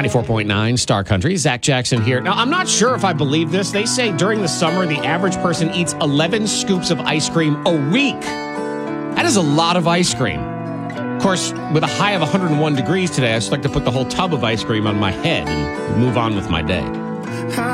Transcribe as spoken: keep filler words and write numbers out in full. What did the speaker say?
ninety-four point nine Star Country. Zach Jackson here. Now, I'm not sure if I believe this. They say during the summer, the average person eats eleven scoops of ice cream a week. That is a lot of ice cream. Of course, with a high of one hundred one degrees today, I just like to put the whole tub of ice cream on my head and move on with my day.